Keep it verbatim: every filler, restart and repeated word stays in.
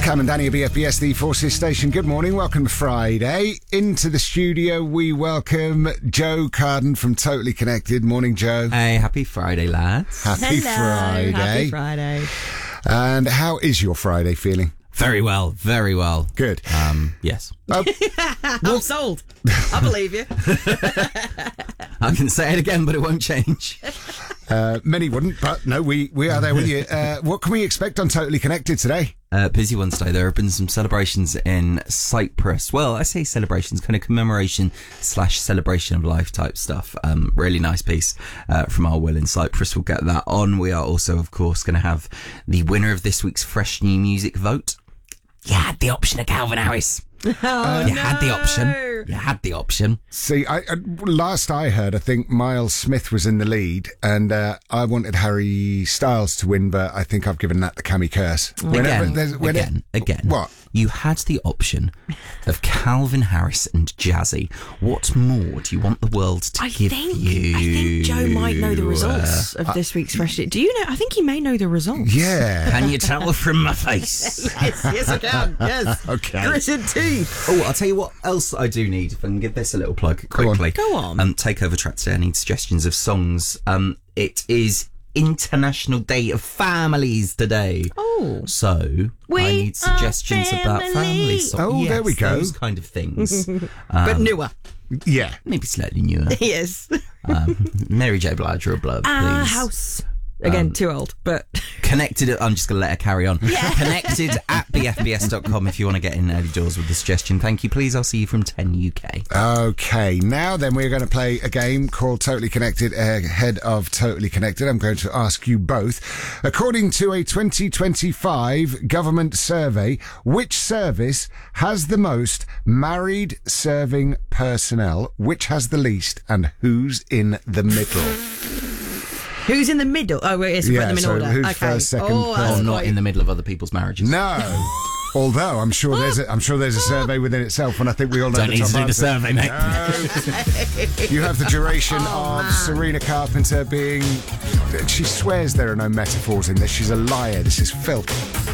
Cam and Danny at B F B S, the Forces Station. Good morning. Welcome to Friday. Into the studio, we welcome Joe Carden from Totally Connected. Morning, Joe. Hey, happy Friday, lads. Happy Hello, Friday. Happy Friday. And how is your Friday feeling? Very well, very well. Good. Um, yes. Oh, I'm sold. I believe you. I can say it again, but it won't change. uh, many wouldn't, but no, we, we are there with you. Uh, what can we expect on Totally Connected today? Uh, busy one today. There have been some celebrations in Cyprus. Well, I say celebrations, kind of commemoration slash celebration of life type stuff. Um, really nice piece uh, from our Will in Cyprus. We'll get that on. We are also, of course, going to have the winner of this week's Fresh New Music vote. You had the option of Calvin Harris. Oh, you no. had the option. You had the option. See, I, I, last I heard, I think Miles Smith was in the lead, and uh, I wanted Harry Styles to win, but I think I've given that the Cammy curse. Again, there's- when again, it- again. What? You had the option of Calvin Harris and Jazzy. What more do you want the world to I give think you? I think Joe might know the results of this week's Fresh. Do you know? I think he may know the results. Yeah. Can you tell from my face? Yes, yes, I can. Yes. Okay. Gritted teeth. Oh, I'll tell you what else I do need. If I can give this a little plug Go on. quickly. Go on. Um, Takeover Track today. I need suggestions of songs. Um, it is International Day of Families today. Oh. So We I need suggestions are about family. family songs. Oh, Yes, there we go. Those kind of things. um, But newer. Yeah. Maybe slightly newer. Yes. Um, Mary J. Blige or a Blood, Our please. house. Again, Um, too old, but Connected, I'm just going to let her carry on. Connected at b f b s dot com if you want to get in early doors with the suggestion. Thank you, please. I'll see you from ten U K. Okay, now then we're going to play a game called Totally Connected ahead of Totally Connected. I'm going to ask you both. According to a twenty twenty-five government survey, which service has the most married serving personnel, which has the least, and who's in the middle? who's in the middle? Oh, wait, yes, Yeah, put them in so order. who's okay. first, second, oh, third? that's Or not quite- in the middle of other people's marriages. No. Although I'm sure there's a, I'm sure there's a survey within itself, and I think we all know Don't the need top to do the answer. survey, mate. No. You have the duration Oh, of Serena Carpenter being. She swears there are no metaphors in this. She's a liar. This is filth.